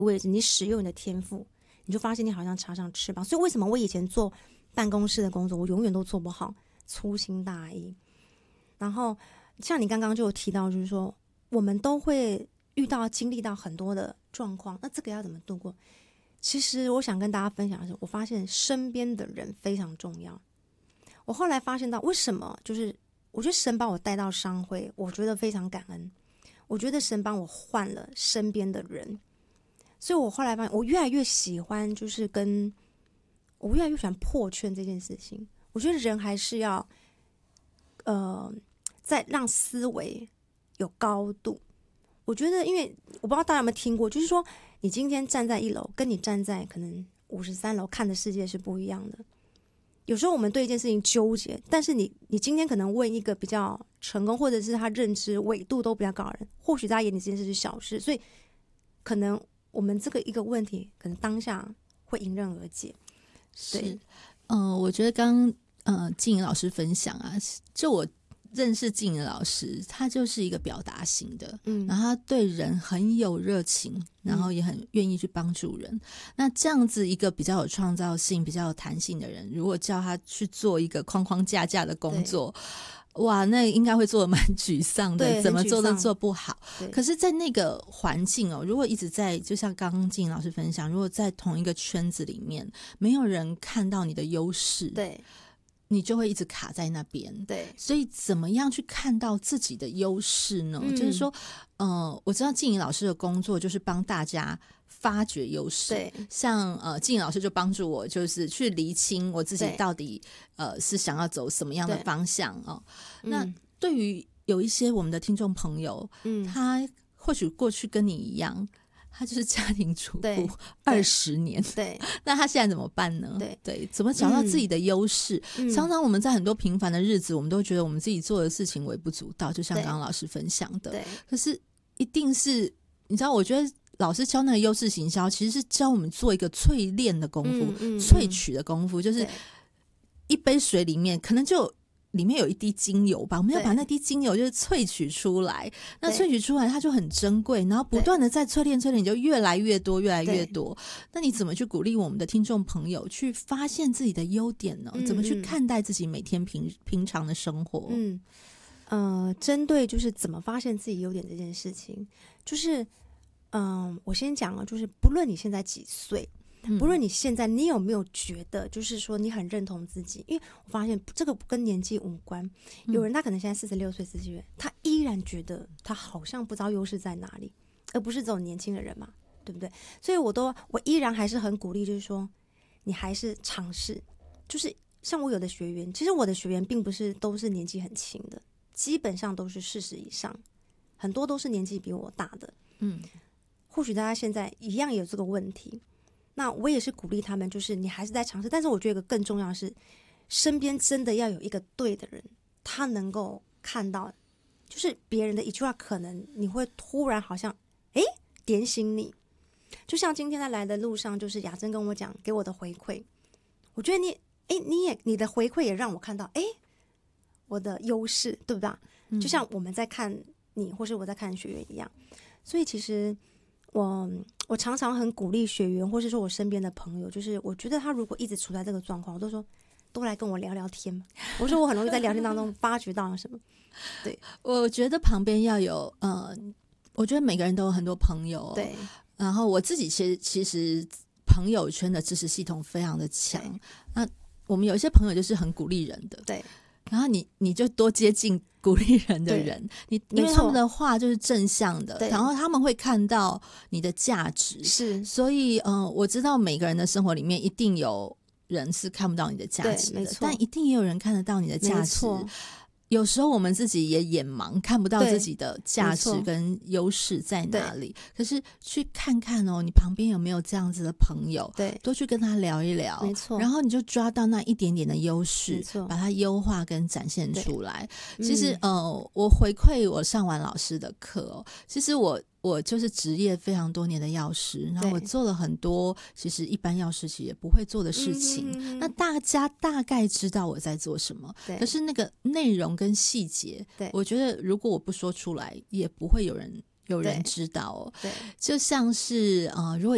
位置，你使用你的天赋，你就发现你好像插上翅膀。所以为什么我以前做办公室的工作，我永远都做不好，粗心大意。然后像你刚刚就有提到，就是说我们都会经历到很多的状况，那这个要怎么度过？其实我想跟大家分享的是，我发现身边的人非常重要。我后来发现到为什么，就是我觉得神把我带到商会，我觉得非常感恩。我觉得神帮我换了身边的人，所以我后来发现，我越来越喜欢，我越来越喜欢破圈这件事情。我觉得人还是要，再让思维有高度。我觉得，因为我不知道大家有没有听过，就是说，你今天站在1楼，跟你站在可能53楼看的世界是不一样的。有时候我们对一件事情纠结，但是你今天可能问一个比较成功，或者是他认知纬度都比较高的人，或许在他眼里这件事是小事，所以可能我们这个一个问题，可能当下会迎刃而解。对， 我觉得刚静怡老师分享啊，就我认识静怡老师，他就是一个表达型的，然后他对人很有热情，然后也很愿意去帮助人。那这样子一个比较有创造性、比较有弹性的人，如果叫他去做一个框框架架的工作，哇，那应该会做得蛮沮丧的，怎么做都做不好。可是在那个环境如果一直在，就像刚刚静怡老师分享，如果在同一个圈子里面，没有人看到你的优势， 对， 你就会一直卡在那边。 对， 所以怎么样去看到自己的优势呢？就是说我知道静怡老师的工作就是帮大家发掘优势。 对， 像静怡老师就帮助我，就是去厘清我自己到底是想要走什么样的方向那对于有一些我们的听众朋友，他或许过去跟你一样，他就是家庭主妇20年， 对， 那他现在怎么办呢？对，怎么找到自己的优势？常常我们在很多平凡的日子，我们都觉得我们自己做的事情微不足道，就像刚刚老师分享的。可是一定是你知道，我觉得老师教那个优势行销，其实是教我们做一个淬炼的功夫，萃取的功夫，就是一杯水里面可能就里面有一滴精油吧，我们要把那滴精油就是萃取出来，那萃取出来它就很珍贵，然后不断的在淬炼就越来越多越来越多。那你怎么去鼓励我们的听众朋友去发现自己的优点呢？怎么去看待自己每天平常的生活？ 针对就是怎么发现自己优点这件事情，就是我先讲了，就是不论你现在几岁，不论你现在你有没有觉得就是说你很认同自己，因为我发现这个跟年纪无关。有人他可能现在46岁47岁，他依然觉得他好像不知道优势在哪里，而不是这种年轻的人嘛，对不对？所以我依然还是很鼓励，就是说你还是尝试。就是像我有的学员，其实我的学员并不是都是年纪很轻的，基本上都是40以上，很多都是年纪比我大的。或许大家现在一样有这个问题，那我也是鼓励他们，就是你还是在尝试。但是我觉得更重要的是，身边真的要有一个对的人，他能够看到，就是别人的一句话，可能你会突然好像点醒你。就像今天在来的路上，就是雅珍跟我讲，给我的回馈，我觉得你的回馈也让我看到我的优势，对不对？就像我们在看你，或是我在看学员一样。所以其实我常常很鼓励学员，或是说我身边的朋友，就是我觉得他如果一直处在这个状况，我都说都来跟我聊聊天。我说我很容易在聊天当中发掘到什么。对， 我觉得旁边要有我觉得每个人都有很多朋友， 对。 然后我自己其实朋友圈的支持系统非常的强。那我们有一些朋友就是很鼓励人的， 对。 然后你就多接近鼓励人的人，因为他们的话就是正向的，然后他们会看到你的价值， 是。 所以我知道每个人的生活里面一定有人是看不到你的价值的，但一定也有人看得到你的价值。有时候我们自己也眼盲，看不到自己的价值跟优势在哪里。可是去看看你旁边有没有这样子的朋友， 对， 多去跟他聊一聊， 没错。 然后你就抓到那一点点的优势，把它优化跟展现出来。其实我回馈我上完老师的课其实我就是职业非常多年的药师，然后我做了很多其实一般药师其实也不会做的事情。那大家大概知道我在做什么，可是那个内容跟细节，我觉得如果我不说出来，也不会有人知道对，就像是如果